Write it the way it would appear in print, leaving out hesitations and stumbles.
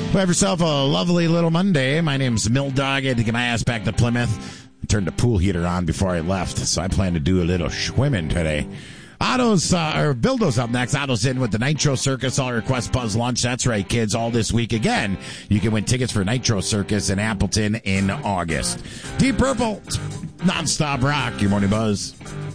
Have yourself a lovely little Monday. My name's Mill Dog. I had to get my ass back to Plymouth. I turned the pool heater on before I left, so I plan to do a little swimming today. Bildo's up next. Otto's in with the Nitro Circus All Request Buzz Lunch. That's right, kids. All this week again, you can win tickets for Nitro Circus in Appleton in August. Deep Purple, nonstop rock. Your morning buzz.